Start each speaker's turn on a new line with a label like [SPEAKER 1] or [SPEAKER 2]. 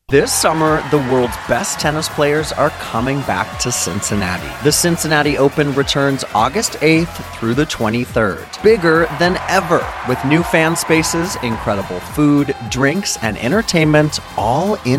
[SPEAKER 1] This summer, the world's best tennis players are coming back to Cincinnati. The Cincinnati Open returns August 8th through the 23rd. Bigger than ever, with new fan spaces, incredible food, drinks, and entertainment all in